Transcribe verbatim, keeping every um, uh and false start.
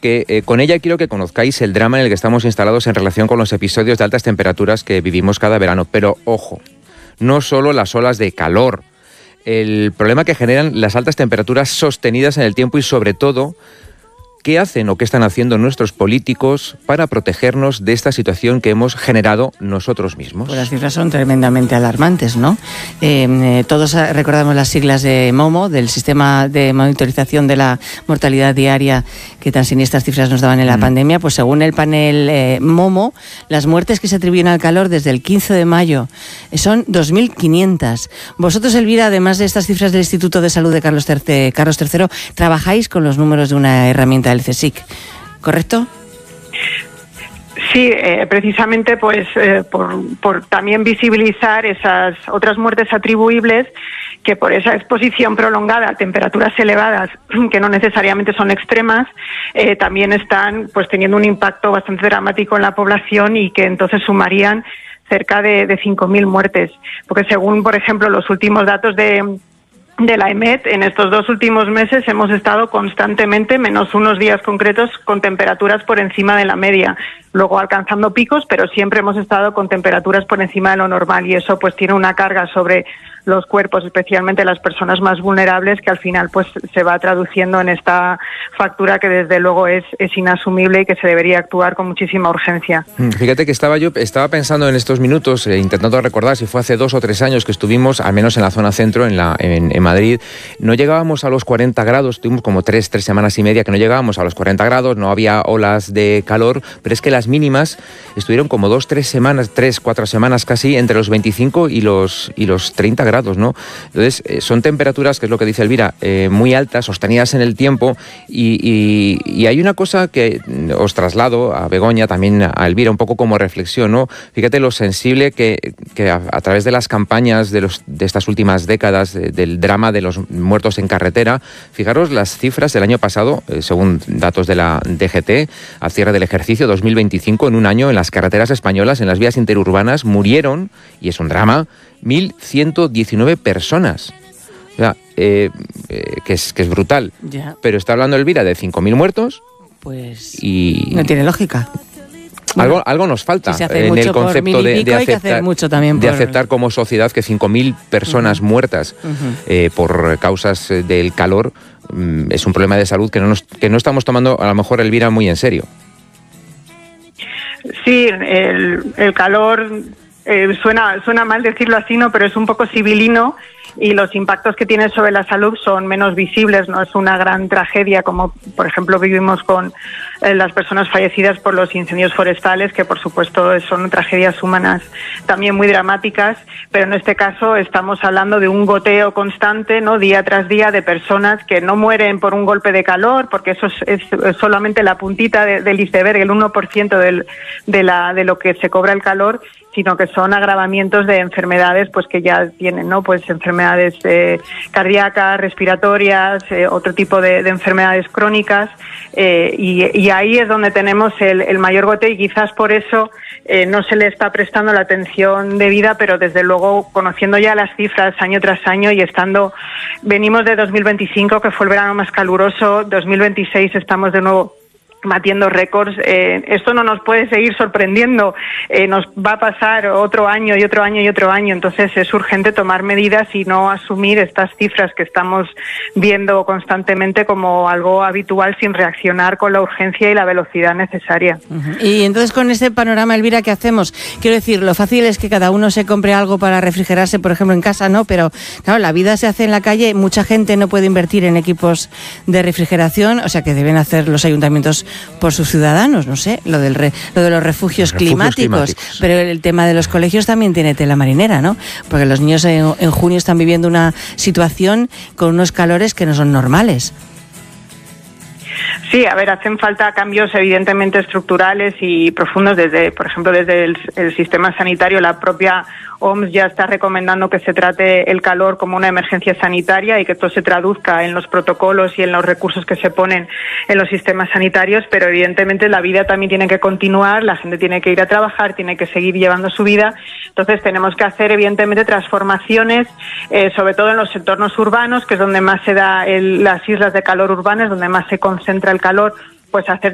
porque eh, con ella quiero que conozcáis el drama en el que estamos instalados en relación con los episodios de altas temperaturas que vivimos cada verano. Pero ojo, no solo las olas de calor, el problema que generan las altas temperaturas sostenidas en el tiempo y sobre todo, ¿qué hacen o qué están haciendo nuestros políticos para protegernos de esta situación que hemos generado nosotros mismos? Pues las cifras son tremendamente alarmantes, ¿no? Eh, eh, todos recordamos las siglas de MOMO, del Sistema de Monitorización de la Mortalidad Diaria, que tan siniestras cifras nos daban en la mm. pandemia. Pues según el panel eh, MOMO, las muertes que se atribuyen al calor desde el quince de mayo son dos mil quinientas. Vosotros, Elvira, además de estas cifras del Instituto de Salud de Carlos tercero, Carlos tercero, trabajáis con los números de una herramienta del CSIC, ¿correcto? Sí, eh, precisamente pues eh, por, por también visibilizar esas otras muertes atribuibles que por esa exposición prolongada a temperaturas elevadas, que no necesariamente son extremas, eh, también están pues teniendo un impacto bastante dramático en la población y que entonces sumarían cerca de, de cinco mil muertes. Porque según, por ejemplo, los últimos datos de... de la EMET, en estos dos últimos meses hemos estado constantemente, menos unos días concretos, con temperaturas por encima de la media, luego alcanzando picos, pero siempre hemos estado con temperaturas por encima de lo normal y eso pues tiene una carga sobre los cuerpos, especialmente las personas más vulnerables, que al final pues se va traduciendo en esta factura que desde luego es, es inasumible y que se debería actuar con muchísima urgencia. Fíjate que estaba yo estaba pensando en estos minutos, eh, intentando recordar si fue hace dos o tres años que estuvimos, al menos en la zona centro, en, la, en, en Madrid, no llegábamos a los cuarenta grados, tuvimos como tres, tres semanas y media que no llegábamos a los cuarenta grados, no había olas de calor, pero es que las mínimas estuvieron como dos, tres semanas, tres, cuatro semanas casi, entre los veinticinco y los, y los treinta grados. ¿No? Entonces, eh, son temperaturas, que es lo que dice Elvira, eh, muy altas, sostenidas en el tiempo y, y, y hay una cosa que os traslado a Begoña, también a Elvira, un poco como reflexión, ¿no? Fíjate lo sensible que, que a, a través de las campañas de, los, de estas últimas décadas, de, del drama de los muertos en carretera, fijaros las cifras del año pasado, eh, según datos de la D G T, al cierre del ejercicio dos mil veinticinco, en un año en las carreteras españolas, en las vías interurbanas, murieron, y es un drama, mil ciento diecinueve personas. O sea, eh, eh, que, es, que es brutal. Ya. Pero está hablando Elvira de cinco mil muertos. Pues y no tiene lógica. Algo, algo nos falta si en el concepto de, de, aceptar, mucho también de por... aceptar como sociedad que cinco mil personas uh-huh. muertas uh-huh. eh, por causas del calor um, es un problema de salud que no, nos, que no estamos tomando a lo mejor, Elvira, muy en serio. Sí, el, el calor... Eh, suena suena mal decirlo así, no, pero es un poco sibilino y los impactos que tiene sobre la salud son menos visibles, no es una gran tragedia como por ejemplo vivimos con eh, las personas fallecidas por los incendios forestales, que por supuesto son tragedias humanas también muy dramáticas, pero en este caso estamos hablando de un goteo constante, no, día tras día, de personas que no mueren por un golpe de calor, porque eso es, es, es solamente la puntita de, del iceberg, el uno por ciento del, de, la, de lo que se cobra el calor, sino que son agravamientos de enfermedades pues que ya tienen, ¿no? Pues enfermedades eh, cardíacas, respiratorias, eh, otro tipo de, de enfermedades crónicas, eh, y, y ahí es donde tenemos el, el mayor goteo y quizás por eso eh, no se le está prestando la atención debida, pero desde luego conociendo ya las cifras año tras año y estando, venimos de dos mil veinticinco, que fue el verano más caluroso, dos mil veintiséis estamos de nuevo batiendo récords, eh, esto no nos puede seguir sorprendiendo, eh, nos va a pasar otro año y otro año y otro año, entonces es urgente tomar medidas y no asumir estas cifras que estamos viendo constantemente como algo habitual sin reaccionar con la urgencia y la velocidad necesaria. Uh-huh. Y entonces con este panorama, Elvira, ¿qué hacemos? Quiero decir, lo fácil es que cada uno se compre algo para refrigerarse, por ejemplo, en casa, ¿no? Pero claro, la vida se hace en la calle, mucha gente no puede invertir en equipos de refrigeración, o sea que deben hacer los ayuntamientos por sus ciudadanos, no sé, lo del re, lo de los refugios, refugios climáticos, climáticos, pero el tema de los colegios también tiene tela marinera, ¿no? Porque los niños en, en junio están viviendo una situación con unos calores que no son normales. Sí, a ver, hacen falta cambios evidentemente estructurales y profundos desde, por ejemplo, desde el, el sistema sanitario. La propia O M S ya está recomendando que se trate el calor como una emergencia sanitaria y que esto se traduzca en los protocolos y en los recursos que se ponen en los sistemas sanitarios, pero evidentemente la vida también tiene que continuar, la gente tiene que ir a trabajar, tiene que seguir llevando su vida, entonces tenemos que hacer evidentemente transformaciones, eh, sobre todo en los entornos urbanos, que es donde más se da el, las islas de calor urbanas, donde más se concentra el calor, pues hacer